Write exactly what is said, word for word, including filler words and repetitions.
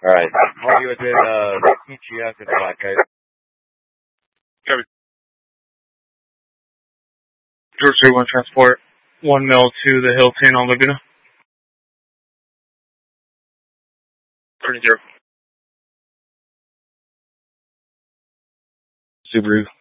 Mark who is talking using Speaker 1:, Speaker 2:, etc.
Speaker 1: Alright. I'll be within, uh, P G F and Black Kite.
Speaker 2: Copy. George three one transport. One mil to the Hilton on Laguna. Turning zero.
Speaker 1: Subaru.